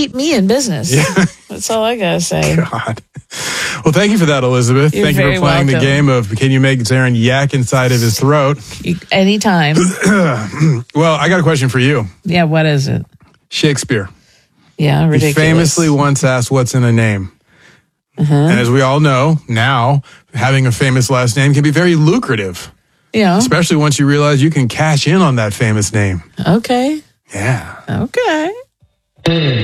keep me in business. Yeah. That's all I got to say. God. Well, thank you for that, Elizabeth. You're thank you very for playing welcome. the game of can you make Zarin yak inside of his throat? Anytime. Well, I got a question for you. Yeah, what is it? Shakespeare. Yeah, ridiculous. He famously once asked, what's in a name? And as we all know, now, having a famous last name can be very lucrative. Yeah. Especially once you realize you can cash in on that famous name. Okay. Yeah. Okay.